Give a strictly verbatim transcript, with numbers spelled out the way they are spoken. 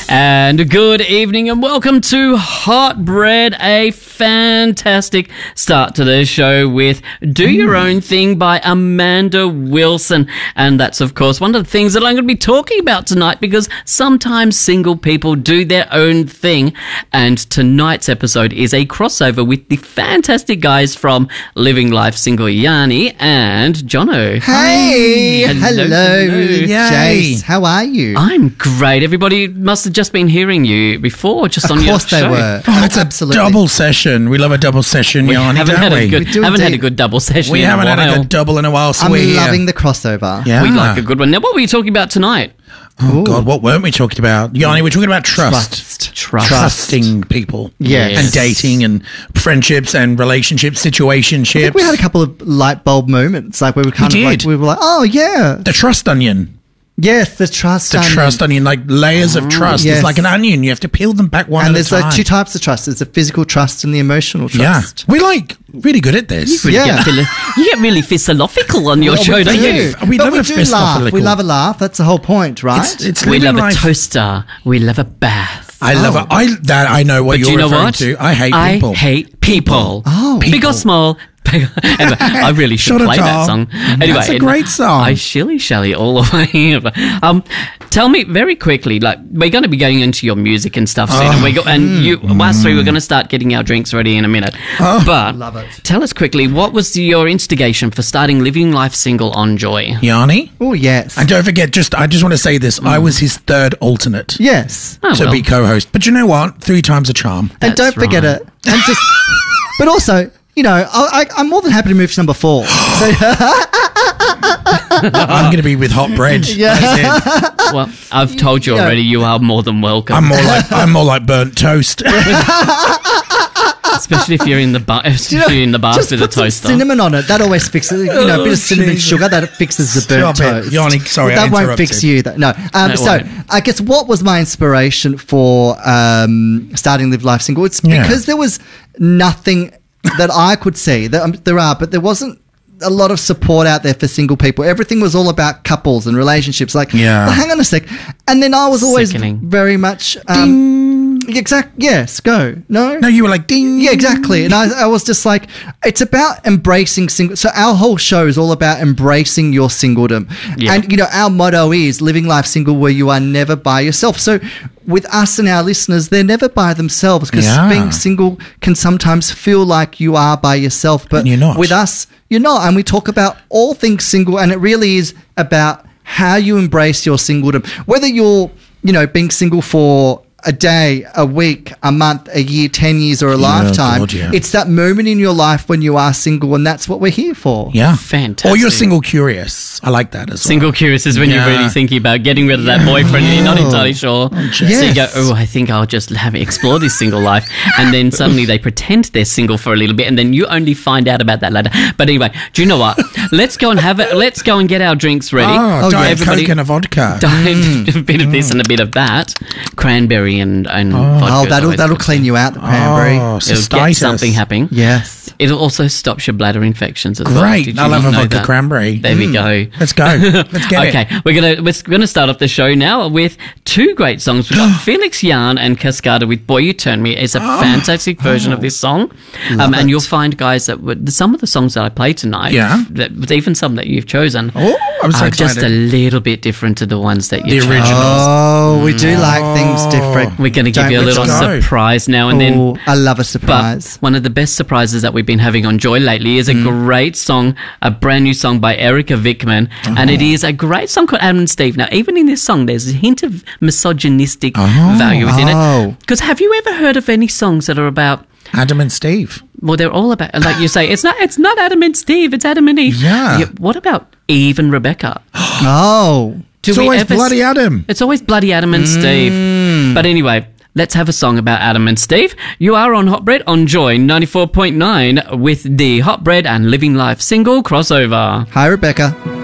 And good evening and welcome to Hot Bread, a fantastic start to the show with Do Your Own Thing by Amanda Wilson. And that's, of course, one of the things that I'm going to be talking about tonight because sometimes single people do their own thing. And tonight's episode is a crossover with the fantastic guys from Living Life Single, Yanni and Jono. Hey! Hello. Hello, Hello. Jace. How are you? I'm great. Everybody must have just been hearing you before, just on Of your course they show. were. Oh, it's Absolutely. a double session. We love a double session, We Yanni, haven't don't had we? a good, We do haven't had a indeed. good double session. we in haven't a had a while. good double in a while, so I'm we're loving here. the crossover. Yeah. We'd like a good one. Now, what were you talking about tonight? Oh, Ooh. God, what weren't we talking about? Yanni, we're talking about trust. Trust. Trust. Trusting people. Yes. And dating and friendships and relationships, I situationships. think we had a couple of light bulb moments. Like we were kind We of like, did. we were like, oh, yeah. The trust onion. Yes, the trust. The onion. trust onion, like layers of trust. yes. It's like an onion. You have to peel them back one And at there's a time. like two types of trust. There's the physical trust and the emotional yeah. trust. We're like really good at this. Really Yeah. get philo- you get really philosophical on your Well, show, we don't do. you? We But love we a do fist laugh. off a We little. love a laugh. That's the whole point, right? It's, it's We living love life. a toaster. We love a bath. I love Oh. it. I that I know what But you're do you know referring what? to. I hate people. I hate people. Oh. Big People. or small. Anyway, I really should Shut it play that off. song. Anyway, That's a great song. I shilly shally all the way. um, tell me very quickly. Like we're going to be going into your music and stuff soon, Oh. and we go and you. Us three, we're going to start getting our drinks ready in a minute. Oh. But Love it. tell us quickly, what was your instigation for starting Living Life Single on Joy? Yanni. Oh, yes. And don't forget, just I just want to say this: I was his third alternate yes. Oh, to well. be co-host. But you know what? Three times a charm. And That's don't forget right. it. And just, but also, you know, I, I, I'm more than happy to move to number four. So, I'm going to be with hot bread. Yeah. That's it. Well, I've told you Yeah. already. You are more than welcome. I'm more like I'm more like burnt toast. Especially if you're in the bar, if you know, you're in the bar just with a put some toaster. cinnamon on it. That always fixes it. You know, a bit of cinnamon Jesus. sugar that fixes the burnt Stop it. toast. Yanni, sorry, Well, that I won't fix interrupted. you. That, no. Um, No, it so won't. I guess what was my inspiration for um, starting Live Life Single? It's Yeah. because there was nothing that I could see. There, um, there are, but there wasn't a lot of support out there for single people. Everything was all about couples and relationships. Like, Yeah. well, hang on a sec. And then I was always Sickening. very much. Um, exact. Yes. Go. No. No, you were like ding. Yeah, exactly. And I, I was just like, it's about embracing single. So our whole show is all about embracing your singledom. Yeah. And, you know, our motto is living life single where you are never by yourself. So with us and our listeners, they're never by themselves because Yeah. being single can sometimes feel like you are by yourself. But And you're not. with us, you're not. And we talk about all things single. And it really is about how you embrace your singledom. Whether you're, you know, being single for a day, a week, a month, a year, ten years, or a lifetime. God, yeah. It's that moment in your life when you are single, and that's what we're here for. Yeah. Fantastic. Or you're single curious. I like that as well. Single curious is when Yeah. you're really thinking about getting rid of that boyfriend and you're not entirely sure. So you go, Yes. oh, I think I'll just have explore this single life. And then suddenly they pretend they're single for a little bit and then you only find out about that later. But anyway, do you know what? Let's go and have it. Let's go and get our drinks ready. Oh, Oh, Diet yeah. Everybody- Coke and a vodka. a bit of this and a bit of that. Cranberry and, and vodka. Oh, is that'll always that'll good. clean you out, the cranberry. Oh, It'll get cystitis. something happening. Yes. It also stops your bladder infections as well. Great. Did you I love not a know vodka that? cranberry. There we go. Let's go. Let's get okay, it. we're gonna we're gonna start off the show now with two great songs. We've got Felix Jan and Cascada with "Boy You Turn Me." It's a fantastic version of this song, um, and it. you'll find, guys, that would- some of the songs that I play tonight, Yeah. that even some that you've chosen, Oh, I'm so are just a excited. little bit different to the ones that you The chose. original. Oh, we do like things different. We're going to give Don't you a we? little Let's go. surprise now and then. Oh, I love a But surprise. one of the best surprises that we've been having on Joy lately is a great song, a brand new song by Erica Vickman. And it is a great song called Adam and Steve. Now, even in this song, there's a hint of misogynistic value within Oh. it. Because have you ever heard of any songs that are about, Adam and Steve. well, they're all about, like you say, it's not it's not Adam and Steve, it's Adam and Eve. Yeah. What about Eve and Rebecca? Oh. Do It's we always ever bloody s- Adam. It's always bloody Adam and Steve. But anyway, let's have a song about Adam and Steve. You are on Hot Bread on Joy ninety-four point nine with the Hot Bread and Living Life single crossover. Hi, Rebecca.